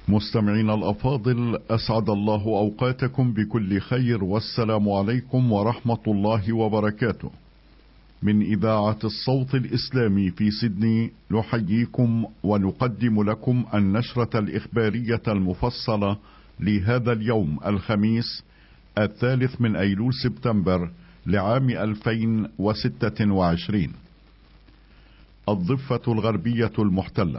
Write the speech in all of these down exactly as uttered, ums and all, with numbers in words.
مستمعين الأفاضل، أسعد الله أوقاتكم بكل خير، والسلام عليكم ورحمة الله وبركاته. من إذاعة الصوت الإسلامي في سيدني نحييكم ونقدم لكم النشرة الإخبارية المفصلة لهذا اليوم الخميس الثالث من أيلول سبتمبر لعام ألفين وستة وعشرين. الضفة الغربية المحتلة.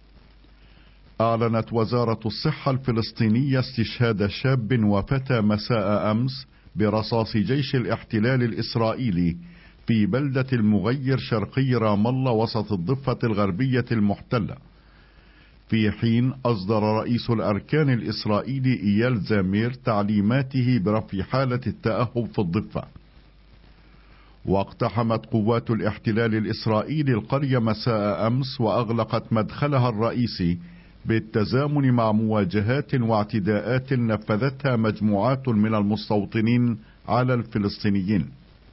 أعلنت وزارة الصحة الفلسطينية استشهاد شاب وفتى مساء أمس برصاص جيش الاحتلال الإسرائيلي في بلدة المغير شرقي رام الله وسط الضفة الغربية المحتلة، في حين أصدر رئيس الأركان الإسرائيلي إيال زامير تعليماته برفع حالة التأهب في الضفة. واقتحمت قوات الاحتلال الإسرائيلي القرية مساء أمس وأغلقت مدخلها الرئيسي بالتزامن مع مواجهات واعتداءات نفذتها مجموعات من المستوطنين على الفلسطينيين.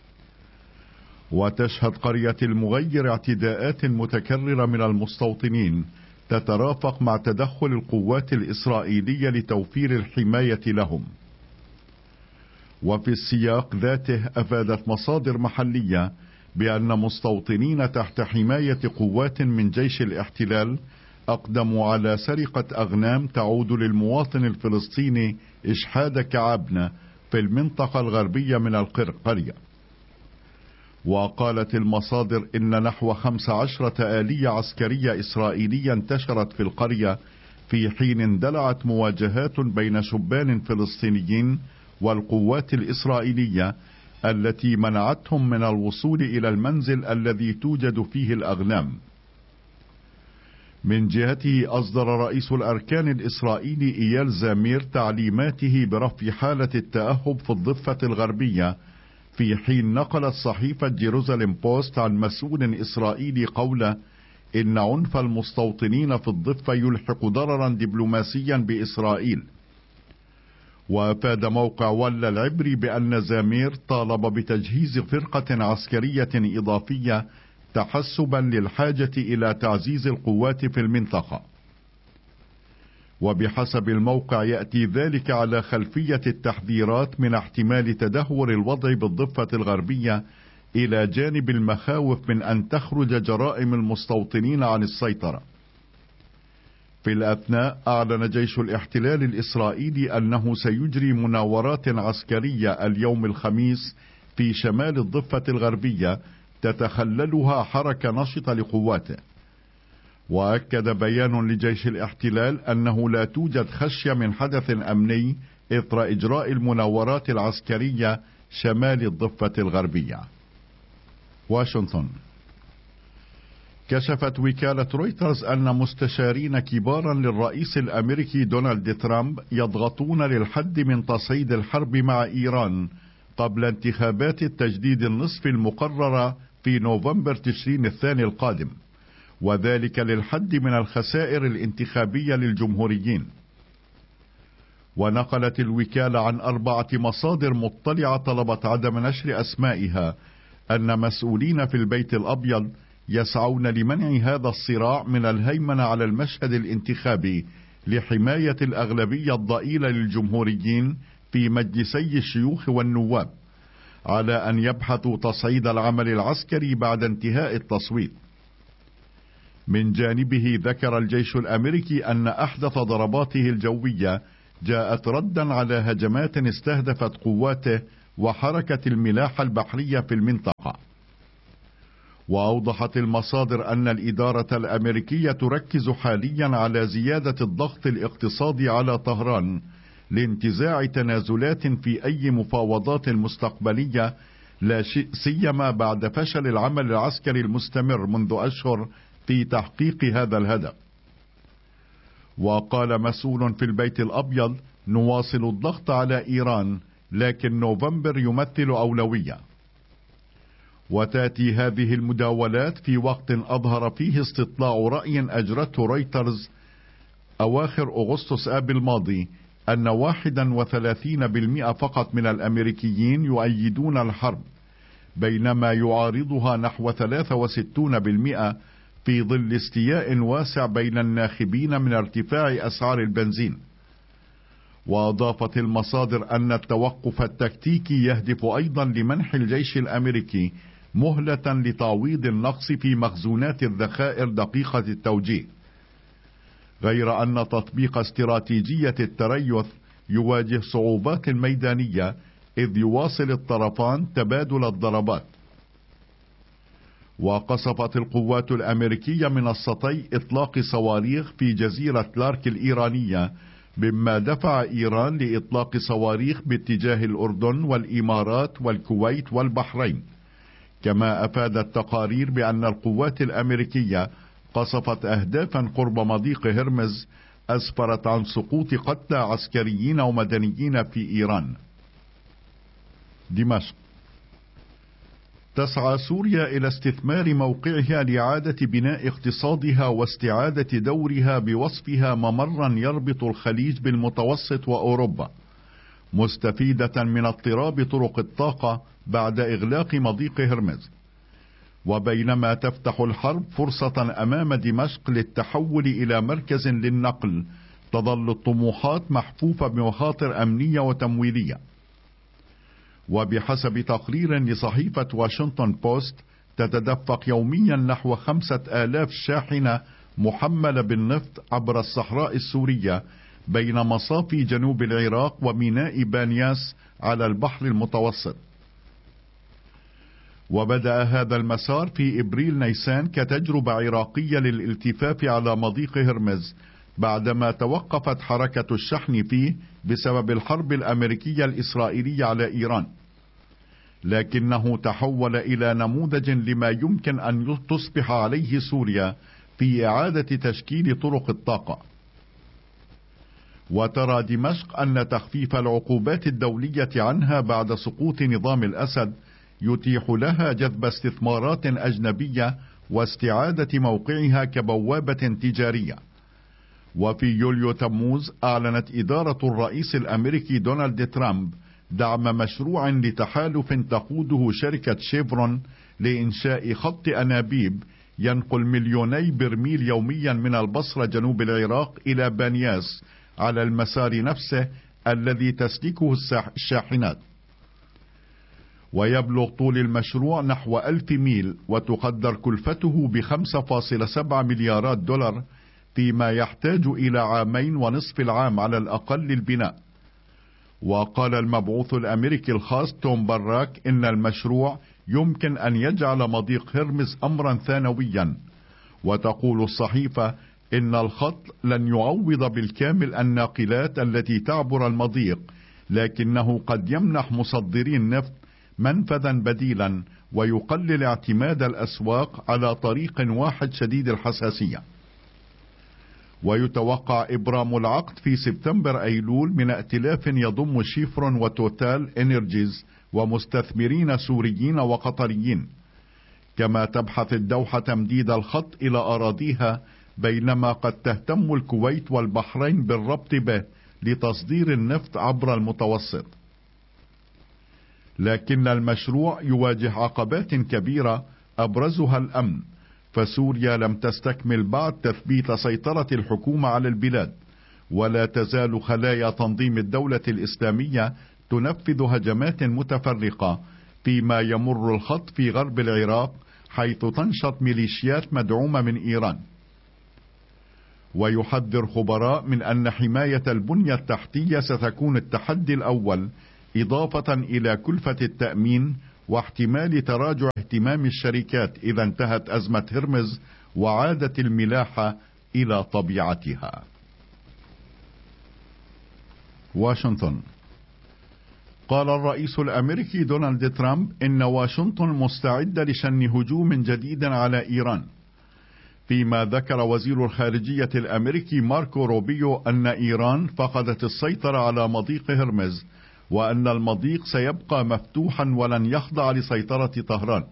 وتشهد قرية المغير اعتداءات متكررة من المستوطنين تترافق مع تدخل القوات الإسرائيلية لتوفير الحماية لهم. وفي السياق ذاته أفادت مصادر محلية بأن مستوطنين تحت حماية قوات من جيش الاحتلال أقدموا على سرقة أغنام تعود للمواطن الفلسطيني إشحاد كعبنة في المنطقة الغربية من القرية. وقالت المصادر إن نحو خمس عشرة آلية عسكرية إسرائيلية انتشرت في القرية، في حين اندلعت مواجهات بين شبان فلسطينيين والقوات الإسرائيلية التي منعتهم من الوصول إلى المنزل الذي توجد فيه الأغنام. من جهته أصدر رئيس الأركان الإسرائيلي إيال زامير تعليماته برفع حالة التأهب في الضفة الغربية، في حين نقلت صحيفة جيروزاليم بوست عن مسؤول إسرائيلي قوله إن عنف المستوطنين في الضفة يلحق ضررا دبلوماسيا بإسرائيل. وأفاد موقع ولا العبري بأن زامير طالب بتجهيز فرقة عسكرية إضافية تحسبا للحاجة إلى تعزيز القوات في المنطقة. وبحسب الموقع يأتي ذلك على خلفية التحذيرات من احتمال تدهور الوضع بالضفة الغربية، إلى جانب المخاوف من أن تخرج جرائم المستوطنين عن السيطرة. في الأثناء أعلن جيش الاحتلال الإسرائيلي أنه سيجري مناورات عسكرية اليوم الخميس في شمال الضفة الغربية تتخللها حركة نشطة لقواته. وأكد بيان لجيش الاحتلال أنه لا توجد خشية من حدث أمني إثر إجراء المناورات العسكرية شمال الضفة الغربية. واشنطن. كشفت وكالة رويترز أن مستشارين كبارا للرئيس الأمريكي دونالد ترامب يضغطون للحد من تصعيد الحرب مع إيران قبل انتخابات التجديد النصف المقررة في نوفمبر تشرين الثاني القادم، وذلك للحد من الخسائر الانتخابية للجمهوريين. ونقلت الوكالة عن أربعة مصادر مطلعة طلبت عدم نشر أسمائها أن مسؤولين في البيت الأبيض يسعون لمنع هذا الصراع من الهيمنة على المشهد الانتخابي لحماية الأغلبية الضئيلة للجمهوريين في مجلسي الشيوخ والنواب، على أن يبحثوا تصعيد العمل العسكري بعد انتهاء التصويت. من جانبه ذكر الجيش الأمريكي أن أحدث ضرباته الجوية جاءت ردا على هجمات استهدفت قواته وحركة الملاحة البحرية في المنطقة. وأوضحت المصادر أن الإدارة الأمريكية تركز حاليا على زيادة الضغط الاقتصادي على طهران لانتزاع تنازلات في أي مفاوضات مستقبلية، لا سيما بعد فشل العمل العسكري المستمر منذ أشهر في تحقيق هذا الهدف. وقال مسؤول في البيت الأبيض: نواصل الضغط على إيران، لكن نوفمبر يمثل أولوية. وتأتي هذه المداولات في وقت أظهر فيه استطلاع رأي أجرته رويترز أواخر أغسطس آب الماضي أن واحدا وثلاثين بالمئة فقط من الأمريكيين يؤيدون الحرب، بينما يعارضها نحو ثلاثة وستون بالمئة في ظل استياء واسع بين الناخبين من ارتفاع أسعار البنزين. وأضافت المصادر أن التوقف التكتيكي يهدف أيضا لمنح الجيش الأمريكي مهلة لتعويض النقص في مخزونات الذخائر دقيقة التوجيه، غير أن تطبيق استراتيجية التريث يواجه صعوبات ميدانية، إذ يواصل الطرفان تبادل الضربات. وقصفت القوات الأمريكية منصتي إطلاق صواريخ في جزيرة لارك الإيرانية، مما دفع إيران لإطلاق صواريخ باتجاه الأردن والإمارات والكويت والبحرين. كما أفادت تقارير بأن القوات الأمريكية قصفت أهدافا قرب مضيق هرمز أسفرت عن سقوط قتلى عسكريين ومدنيين في إيران. دمشق. تسعى سوريا إلى استثمار موقعها لإعادة بناء اقتصادها واستعادة دورها بوصفها ممرا يربط الخليج بالمتوسط وأوروبا، مستفيدة من اضطراب طرق الطاقة بعد إغلاق مضيق هرمز. وبينما تفتح الحرب فرصة أمام دمشق للتحول إلى مركز للنقل، تظل الطموحات محفوفة بمخاطر أمنية وتمويلية. وبحسب تقرير لصحيفة واشنطن بوست، تتدفق يوميا نحو خمسة آلاف شاحنة محملة بالنفط عبر الصحراء السورية بين مصافي جنوب العراق وميناء بانياس على البحر المتوسط. وبدأ هذا المسار في إبريل نيسان كتجربة عراقية للالتفاف على مضيق هرمز، بعدما توقفت حركة الشحن فيه بسبب الحرب الأمريكية الإسرائيلية على إيران، لكنه تحول إلى نموذج لما يمكن أن تصبح عليه سوريا في إعادة تشكيل طرق الطاقة. وترى دمشق أن تخفيف العقوبات الدولية عنها بعد سقوط نظام الأسد يتيح لها جذب استثمارات أجنبية واستعادة موقعها كبوابة تجارية. وفي يوليو تموز أعلنت إدارة الرئيس الأمريكي دونالد ترامب دعم مشروع لتحالف تقوده شركة شيفرون لإنشاء خط أنابيب ينقل مليوني برميل يوميا من البصرة جنوب العراق إلى بانياس على المسار نفسه الذي تسلكه الشاحنات. ويبلغ طول المشروع نحو ألف ميل، وتقدر كلفته بخمسة فاصلة سبعة مليارات دولار، فيما يحتاج إلى عامين ونصف العام على الأقل للبناء. وقال المبعوث الأمريكي الخاص توم براك إن المشروع يمكن أن يجعل مضيق هرمز أمرا ثانويا. وتقول الصحيفة إن الخط لن يعوض بالكامل الناقلات التي تعبر المضيق، لكنه قد يمنح مصدري النفط منفذا بديلا ويقلل اعتماد الأسواق على طريق واحد شديد الحساسية. ويتوقع إبرام العقد في سبتمبر أيلول من ائتلاف يضم شيفرون وتوتال إنرجيز ومستثمرين سوريين وقطريين. كما تبحث الدوحة تمديد الخط إلى أراضيها، بينما قد تهتم الكويت والبحرين بالربط به لتصدير النفط عبر المتوسط. لكن المشروع يواجه عقبات كبيرة أبرزها الأمن، فسوريا لم تستكمل بعد تثبيت سيطرة الحكومة على البلاد، ولا تزال خلايا تنظيم الدولة الإسلامية تنفذ هجمات متفرقة، فيما يمر الخط في غرب العراق حيث تنشط ميليشيات مدعومة من إيران. ويحذر خبراء من أن حماية البنية التحتية ستكون التحدي الأول، إضافة إلى كلفة التأمين واحتمال تراجع اهتمام الشركات إذا انتهت أزمة هرمز وعادت الملاحة إلى طبيعتها. واشنطن. قال الرئيس الأمريكي دونالد ترامب إن واشنطن مستعدة لشن هجوم جديد على إيران، فيما ذكر وزير الخارجية الأمريكي ماركو روبيو أن إيران فقدت السيطرة على مضيق هرمز، وأن المضيق سيبقى مفتوحا ولن يخضع لسيطرة طهران.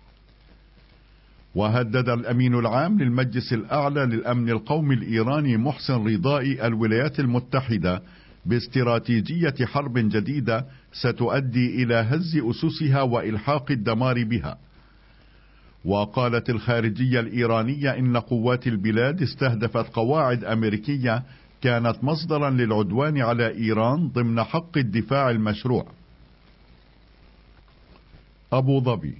وهدد الأمين العام للمجلس الأعلى للأمن القومي الإيراني محسن رضائي الولايات المتحدة باستراتيجية حرب جديدة ستؤدي إلى هز أسسها وإلحاق الدمار بها. وقالت الخارجية الإيرانية إن قوات البلاد استهدفت قواعد أمريكية كانت مصدرا للعدوان على إيران ضمن حق الدفاع المشروع. أبو ظبي.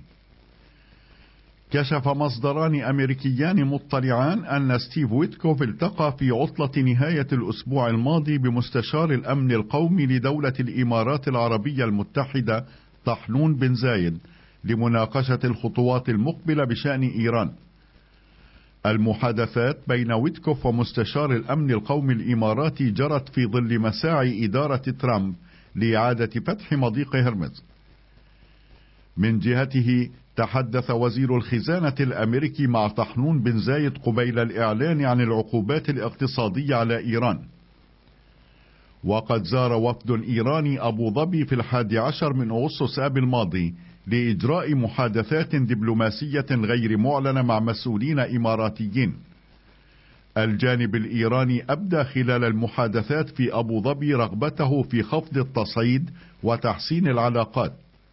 كشف مصدران أمريكيان مطلعان أن ستيف ويتكوف التقى في عطلة نهاية الأسبوع الماضي بمستشار الأمن القومي لدولة الإمارات العربية المتحدة طحنون بن زايد لمناقشة الخطوات المقبلة بشأن إيران. المحادثات بين ويتكوف ومستشار الأمن القومي الإماراتي جرت في ظل مساعي إدارة ترامب لإعادة فتح مضيق هرمز. من جهته تحدث وزير الخزانة الأمريكي مع طحنون بن زايد قبيل الإعلان عن العقوبات الاقتصادية على إيران. وقد زار وفد إيراني أبو ظبي في الحادي عشر من أغسطس آب الماضي لإجراء محادثات دبلوماسية غير معلنة مع مسؤولين إماراتيين. الجانب الإيراني أبدى خلال المحادثات في أبو ظبي رغبته في خفض التصعيد وتحسين العلاقات.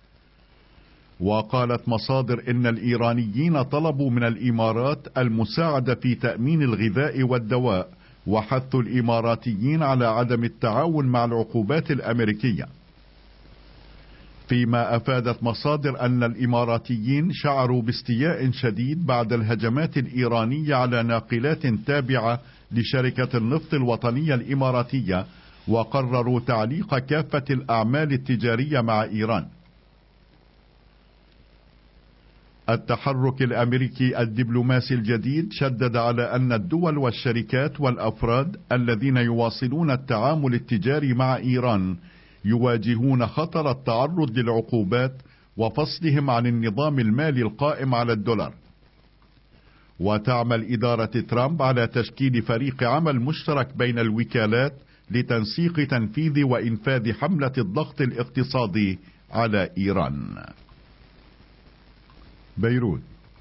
وقالت مصادر إن الإيرانيين طلبوا من الإمارات المساعدة في تأمين الغذاء والدواء، وحث الإماراتيين على عدم التعاون مع العقوبات الأمريكية. فيما أفادت مصادر أن الإماراتيين شعروا باستياء شديد بعد الهجمات الإيرانية على ناقلات تابعة لشركة النفط الوطنية الإماراتية، وقرروا تعليق كافة الأعمال التجارية مع إيران. التحرك الأمريكي الدبلوماسي الجديد شدد على أن الدول والشركات والأفراد الذين يواصلون التعامل التجاري مع إيران يواجهون خطر التعرض للعقوبات وفصلهم عن النظام المالي القائم على الدولار. وتعمل إدارة ترامب على تشكيل فريق عمل مشترك بين الوكالات لتنسيق تنفيذ وإنفاذ حملة الضغط الاقتصادي على إيران. بيروت.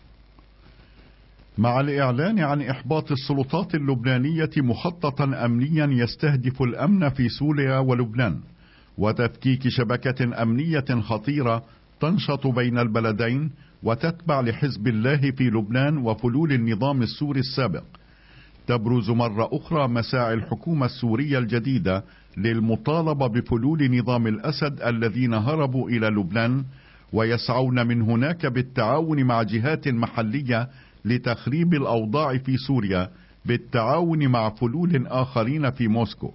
مع الإعلان عن إحباط السلطات اللبنانية مخططا أمنيا يستهدف الأمن في سوريا ولبنان وتفكيك شبكة أمنية خطيرة تنشط بين البلدين وتتبع لحزب الله في لبنان وفلول النظام السوري السابق، تبرز مرة أخرى مساعي الحكومة السورية الجديدة للمطالبة بفلول نظام الأسد الذين هربوا إلى لبنان، ويسعون من هناك بالتعاون مع جهات محلية لتخريب الأوضاع في سوريا بالتعاون مع فلول آخرين في موسكو.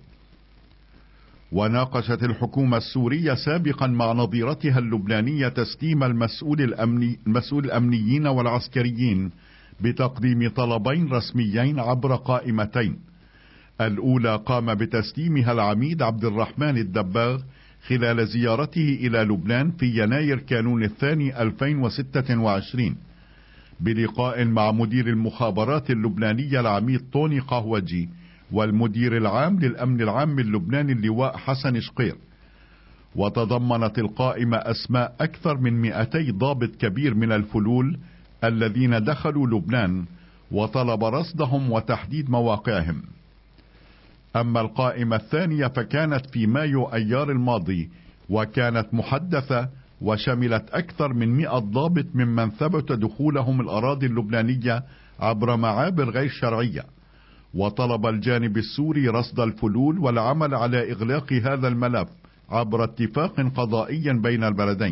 وناقشت الحكومة السورية سابقا مع نظيرتها اللبنانية تسليم المسؤول الأمني المسؤول الأمنيين والعسكريين بتقديم طلبين رسميين عبر قائمتين. الأولى قام بتسليمها العميد عبد الرحمن الدباغ خلال زيارته إلى لبنان في يناير كانون الثاني ألفين وستة وعشرين بلقاء مع مدير المخابرات اللبنانية العميد طوني قهوجي والمدير العام للأمن العام اللبناني اللواء حسن شقير. وتضمنت القائمة أسماء أكثر من مئتي ضابط كبير من الفلول الذين دخلوا لبنان وطلب رصدهم وتحديد مواقعهم. أما القائمة الثانية فكانت في مايو أيار الماضي وكانت محدثة وشملت أكثر من مئة ضابط ممن ثبت دخولهم الأراضي اللبنانية عبر معابر غير شرعية. وطلب الجانب السوري رصد الفلول والعمل على إغلاق هذا الملف عبر اتفاق قضائي بين البلدين.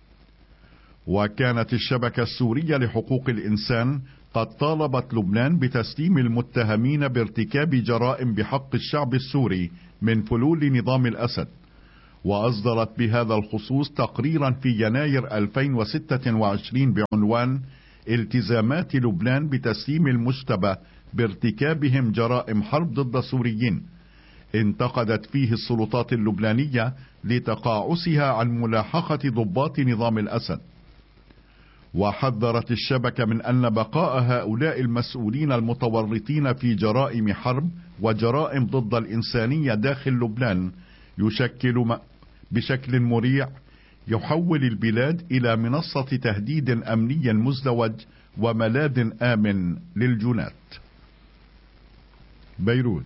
وكانت الشبكة السورية لحقوق الإنسان قد طالبت لبنان بتسليم المتهمين بارتكاب جرائم بحق الشعب السوري من فلول نظام الأسد، وأصدرت بهذا الخصوص تقريرا في يناير ألفين وستة وعشرين بعنوان التزامات لبنان بتسليم المشتبه بارتكابهم جرائم حرب ضد السوريين، انتقدت فيه السلطات اللبنانية لتقاعسها عن ملاحقة ضباط نظام الأسد. وحذرت الشبكة من أن بقاء هؤلاء المسؤولين المتورطين في جرائم حرب وجرائم ضد الإنسانية داخل لبنان يشكل بشكل مريع يحول البلاد إلى منصة تهديد أمني مزدوج وملاذ آمن للجنات. بيروت.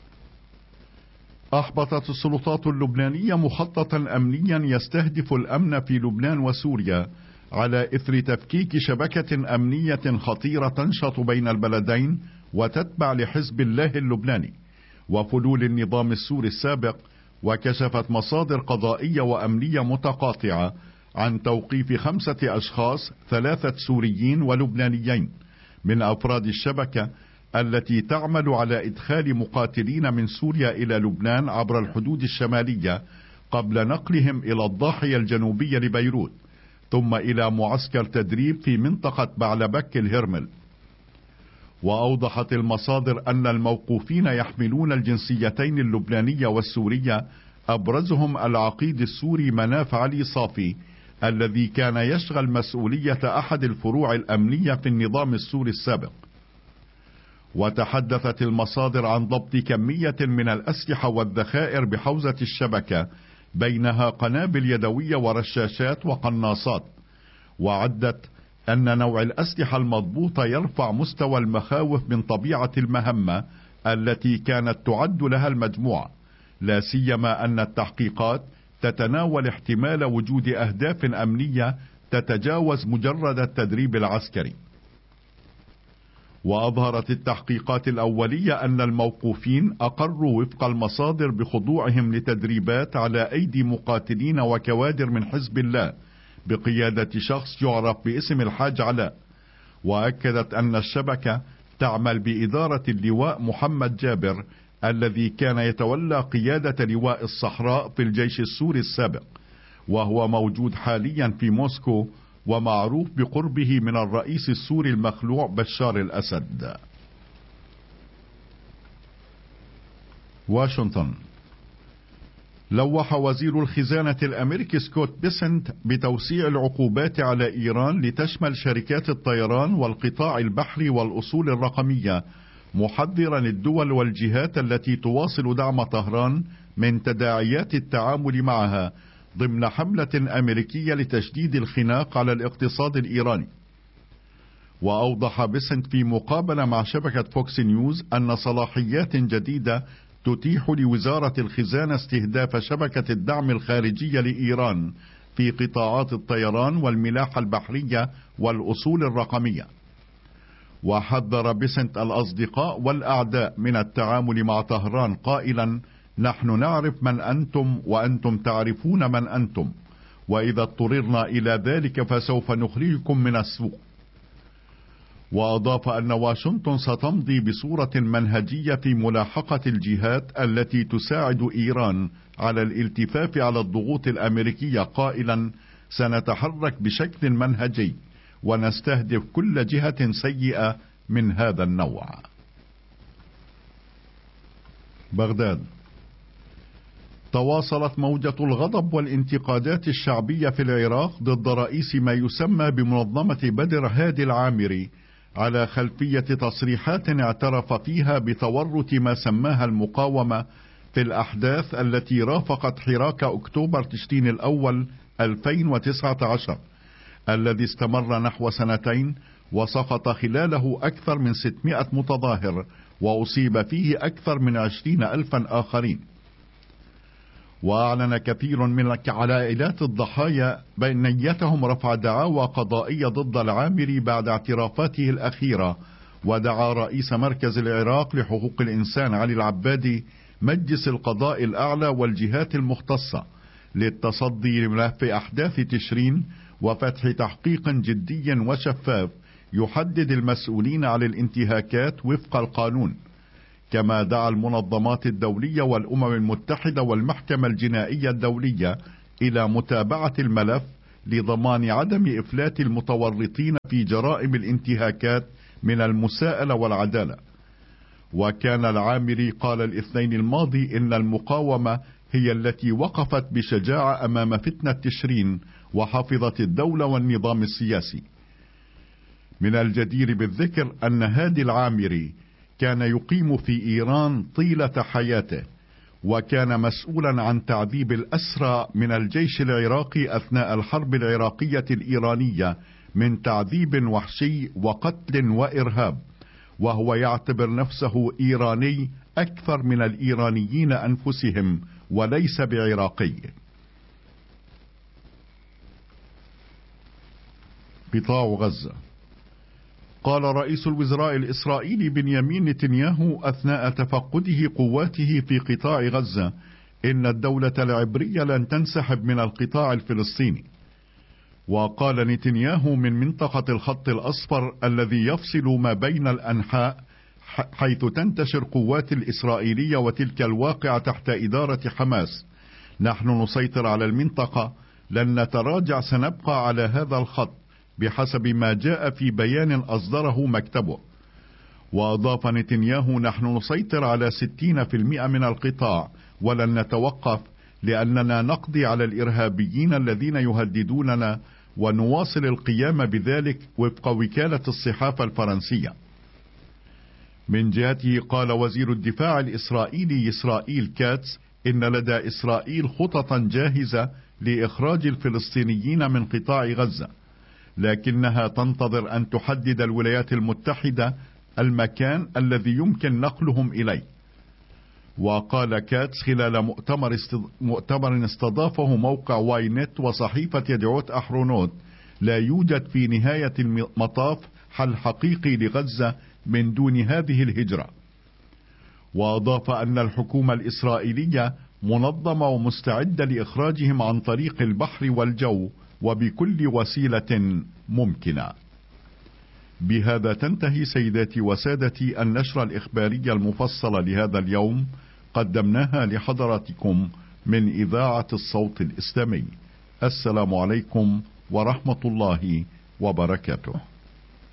أحبطت السلطات اللبنانية مخططا أمنيا يستهدف الأمن في لبنان وسوريا على إثر تفكيك شبكة أمنية خطيرة تنشط بين البلدين وتتبع لحزب الله اللبناني وفلول النظام السوري السابق. وكشفت مصادر قضائية وأمنية متقاطعة عن توقيف خمسة أشخاص، ثلاثة سوريين ولبنانيين، من أفراد الشبكة التي تعمل على إدخال مقاتلين من سوريا إلى لبنان عبر الحدود الشمالية قبل نقلهم إلى الضاحية الجنوبية لبيروت، ثم إلى معسكر تدريب في منطقة بعلبك الهرمل. وأوضحت المصادر أن الموقوفين يحملون الجنسيتين اللبنانية والسورية، أبرزهم العقيد السوري مناف علي صافي الذي كان يشغل مسؤولية أحد الفروع الأمنية في النظام السوري السابق. وتحدثت المصادر عن ضبط كمية من الأسلحة والذخائر بحوزة الشبكة، بينها قنابل يدوية ورشاشات وقناصات. وعدت أن نوع الأسلحة المضبوطة يرفع مستوى المخاوف من طبيعة المهمة التي كانت تعد لها المجموعة، لا سيما أن التحقيقات تتناول احتمال وجود أهداف أمنية تتجاوز مجرد التدريب العسكري. وأظهرت التحقيقات الأولية أن الموقوفين أقروا وفق المصادر بخضوعهم لتدريبات على أيدي مقاتلين وكوادر من حزب الله بقيادة شخص يعرف باسم الحاج علاء. وأكدت أن الشبكة تعمل بإدارة اللواء محمد جابر الذي كان يتولى قيادة لواء الصحراء في الجيش السوري السابق، وهو موجود حاليا في موسكو ومعروف بقربه من الرئيس السوري المخلوع بشار الأسد. واشنطن. لوح وزير الخزانة الأمريكي سكوت بيسنت بتوسيع العقوبات على إيران لتشمل شركات الطيران والقطاع البحري والأصول الرقمية، محذرا الدول والجهات التي تواصل دعم طهران من تداعيات التعامل معها ضمن حملة أمريكية لتشديد الخناق على الاقتصاد الإيراني. وأوضح بيسنت في مقابلة مع شبكة فوكس نيوز أن صلاحيات جديدة تتيح لوزارة الخزانة استهداف شبكة الدعم الخارجية لإيران في قطاعات الطيران والملاحة البحرية والأصول الرقمية. وحذر بيسنت الأصدقاء والأعداء من التعامل مع طهران قائلا: نحن نعرف من أنتم وأنتم تعرفون من أنتم، وإذا اضطررنا إلى ذلك فسوف نخرجكم من السوق. وأضاف أن واشنطن ستمضي بصورة منهجية في ملاحقة الجهات التي تساعد إيران على الالتفاف على الضغوط الأمريكية، قائلا: سنتحرك بشكل منهجي ونستهدف كل جهة سيئة من هذا النوع. بغداد. تواصلت موجة الغضب والانتقادات الشعبية في العراق ضد رئيس ما يسمى بمنظمة بدر هادي العامري على خلفية تصريحات اعترف فيها بتورط ما سماها المقاومة في الأحداث التي رافقت حراك أكتوبر تشرين الأول ألفين وتسعة عشر الذي استمر نحو سنتين وسقط خلاله أكثر من ستمائة متظاهر وأصيب فيه أكثر من عشرين ألفا آخرين. وأعلن كثير من عائلات الضحايا بنيتهم رفع دعاوى قضائية ضد العامري بعد اعترافاته الأخيرة. ودعا رئيس مركز العراق لحقوق الإنسان علي العبادي مجلس القضاء الأعلى والجهات المختصة للتصدي لملف أحداث تشرين وفتح تحقيق جدي وشفاف يحدد المسؤولين على الانتهاكات وفق القانون. كما دعا المنظمات الدولية والأمم المتحدة والمحكمة الجنائية الدولية إلى متابعة الملف لضمان عدم إفلات المتورطين في جرائم الانتهاكات من المساءلة والعدالة. وكان العامري قال الاثنين الماضي إن المقاومة هي التي وقفت بشجاعة أمام فتنة تشرين وحفظت الدولة والنظام السياسي. من الجدير بالذكر أن هادي العامري كان يقيم في إيران طيلة حياته، وكان مسؤولا عن تعذيب الأسرى من الجيش العراقي أثناء الحرب العراقية الإيرانية من تعذيب وحشي وقتل وإرهاب، وهو يعتبر نفسه إيراني أكثر من الإيرانيين أنفسهم وليس بعراقي. قطاع غزة. قال رئيس الوزراء الإسرائيلي بنيامين نتنياهو أثناء تفقده قواته في قطاع غزة إن الدولة العبرية لن تنسحب من القطاع الفلسطيني. وقال نتنياهو من منطقة الخط الأصفر الذي يفصل ما بين الأنحاء حيث تنتشر قوات الإسرائيلية وتلك الواقعة تحت إدارة حماس: نحن نسيطر على المنطقة، لن نتراجع، سنبقى على هذا الخط بحسب ما جاء في بيان أصدره مكتبه. وأضاف نتنياهو: نحن نسيطر على ستين بالمئة من القطاع ولن نتوقف، لأننا نقضي على الإرهابيين الذين يهددوننا ونواصل القيام بذلك وفق وكالة الصحافة الفرنسية. من جهته قال وزير الدفاع الإسرائيلي إسرائيل كاتس إن لدى إسرائيل خططا جاهزة لإخراج الفلسطينيين من قطاع غزة، لكنها تنتظر أن تحدد الولايات المتحدة المكان الذي يمكن نقلهم إليه. وقال كاتس خلال مؤتمر, استض... مؤتمر استضافه موقع واي نت وصحيفة يدعوت أحرونوت: لا يوجد في نهاية المطاف حل حقيقي لغزة من دون هذه الهجرة. وأضاف أن الحكومة الإسرائيلية منظمة ومستعدة لإخراجهم عن طريق البحر والجو وبكل وسيلة ممكنة. بهذا تنتهي سيداتي وسادتي النشرة الإخبارية المفصلة لهذا اليوم، قدمناها لحضراتكم من إذاعة الصوت الإسلامي. السلام عليكم ورحمة الله وبركاته.